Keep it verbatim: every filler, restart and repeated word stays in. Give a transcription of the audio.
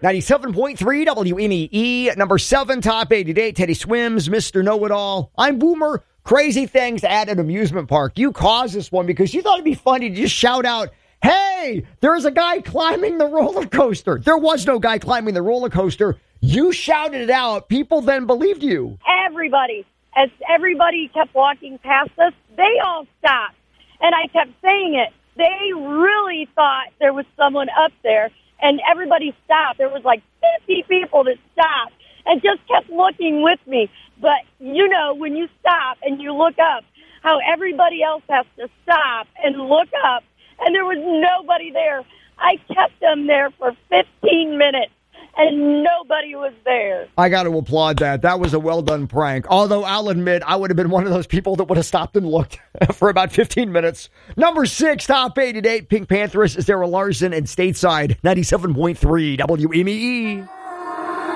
ninety-seven point three W N E E, number seven, top eight today. Teddy Swims, Mister Know-It-All. I'm Boomer. Crazy things at an amusement park. You caused this one because you thought it'd be funny to just shout out, hey, there's a guy climbing the roller coaster. There was no guy climbing the roller coaster. You shouted it out. People then believed you. Everybody, as everybody kept walking past us, they all stopped. And I kept saying it. They really thought there was someone up there, and everybody stopped. There was like fifty people that stopped and just kept looking with me. But, you know, when you stop and you look up, how everybody else has to stop and look up, and there was nobody there. I kept them there for fifteen minutes, and nobody was there. I got to applaud that. That was a well-done prank. Although, I'll admit, I would have been one of those people that would have stopped and looked for about fifteen minutes. Number six, top eight today, Pink Panthers, Sarah Larson, and Stateside, ninety-seven point three W N E E.